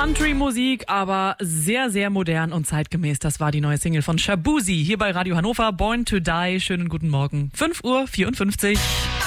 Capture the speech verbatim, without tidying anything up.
Country-Musik, aber sehr, sehr modern und zeitgemäß. Das war die neue Single von Shaboozey hier bei Radio Hannover. Born to Die. Schönen guten Morgen. fünf Uhr vierundfünfzig.